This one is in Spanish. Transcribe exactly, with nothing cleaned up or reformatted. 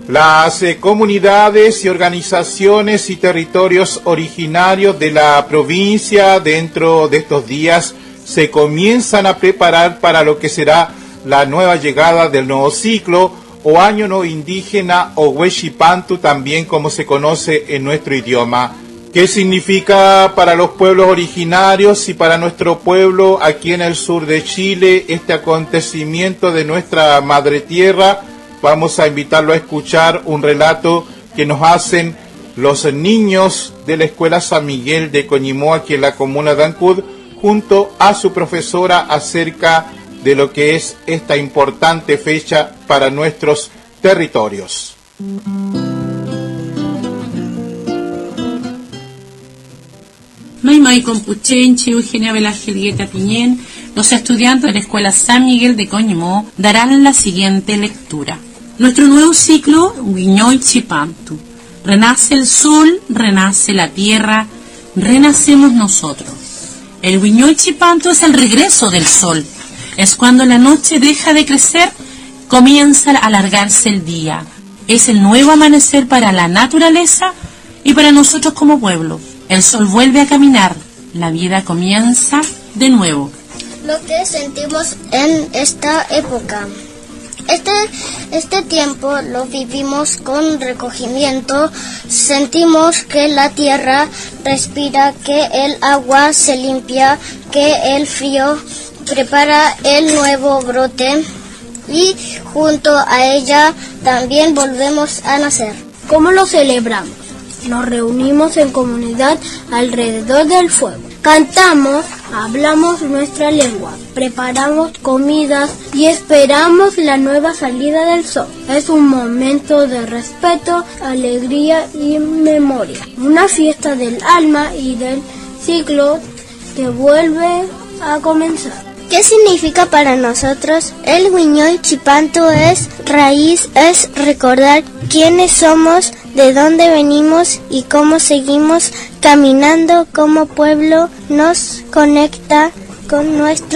Las eh, comunidades y organizaciones y territorios originarios de la provincia dentro de estos días se comienzan a preparar para lo que será la nueva llegada del nuevo ciclo o año no indígena o Huechipantu, también como se conoce en nuestro idioma. ¿Qué significa para los pueblos originarios y para nuestro pueblo aquí en el sur de Chile este acontecimiento de nuestra madre tierra? Vamos a invitarlo a escuchar un relato que nos hacen los niños de la Escuela San Miguel de Coñimó, aquí en la comuna de Ancud, junto a su profesora acerca de lo que es esta importante fecha para nuestros territorios. Maymay Compuchenchi, Eugenia Velázquez Piñén, los estudiantes de la Escuela San Miguel de Coñimó darán la siguiente lectura. Nuestro nuevo ciclo, Huiñoy Chipantu. Renace el sol, renace la tierra, renacemos nosotros. El Huiñoy Chipantu es el regreso del sol. Es cuando la noche deja de crecer, comienza a alargarse el día. Es el nuevo amanecer para la naturaleza y para nosotros como pueblo. El sol vuelve a caminar, la vida comienza de nuevo. Lo que sentimos en esta época. Este, este tiempo lo vivimos con recogimiento, sentimos que la tierra respira, que el agua se limpia, que el frío prepara el nuevo brote y junto a ella también volvemos a nacer. ¿Cómo lo celebramos? Nos reunimos en comunidad alrededor del fuego. Cantamos, hablamos nuestra lengua, preparamos comidas y esperamos la nueva salida del sol. Es un momento de respeto, alegría y memoria. Una fiesta del alma y del ciclo que vuelve a comenzar. ¿Qué significa para nosotros? El Huiñoy Chipantu es raíz, es recordar quiénes somos, de dónde venimos y cómo seguimos caminando como pueblo, nos conecta con nuestro